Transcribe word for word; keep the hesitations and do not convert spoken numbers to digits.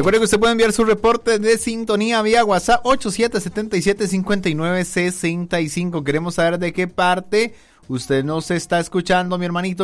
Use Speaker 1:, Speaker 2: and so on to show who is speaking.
Speaker 1: Recuerde que usted puede enviar su reporte de sintonía vía WhatsApp ocho siete siete siete, cinco nueve seis cinco. Queremos saber de qué parte usted nos está escuchando, mi hermanito.